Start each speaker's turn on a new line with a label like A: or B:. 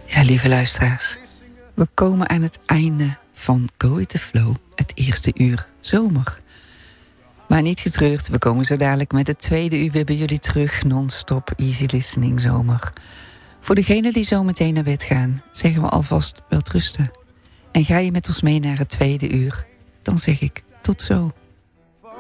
A: Ja, lieve luisteraars, we komen aan het einde van Go With The Flow, het eerste uur zomer. Maar niet getreurd, we komen zo dadelijk met het tweede uur weer bij jullie terug, non-stop easy listening zomer. Voor degenen die zo meteen naar bed gaan, zeggen we alvast welterusten. En ga je met ons mee naar het tweede uur, dan zeg ik tot zo.